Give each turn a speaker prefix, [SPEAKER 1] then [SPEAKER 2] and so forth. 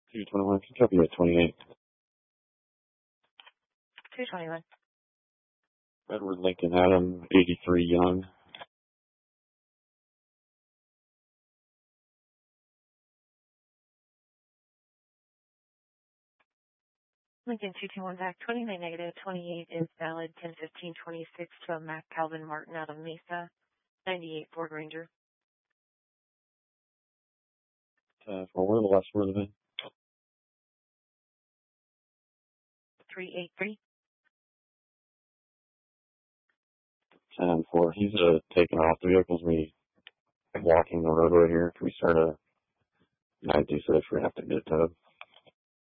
[SPEAKER 1] 221, can copy at 28.
[SPEAKER 2] 221.
[SPEAKER 1] Edward Lincoln Adam, 83 Young.
[SPEAKER 2] Lincoln 221 back, 29 negative, 28 is valid, 10-15-26 to Mac Calvin Martin out of Mesa, 98 Ford Ranger.
[SPEAKER 1] Forward, the last word of it.
[SPEAKER 2] 383.
[SPEAKER 1] 10-4, he's taking off. The vehicle's me walking the roadway here. Can we start a 926? We're going to have to get to